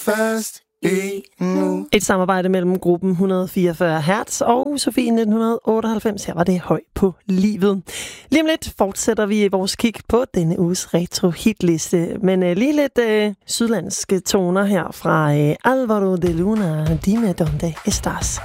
fast endnu. Et samarbejde mellem gruppen 144 Hertz og Sofie 1998. Her var det Høj på livet. Lige om lidt fortsætter vi vores kig på denne uges retro-hitliste. Men lige lidt sydlandske toner her fra Alvaro de Luna. Dime donde estás.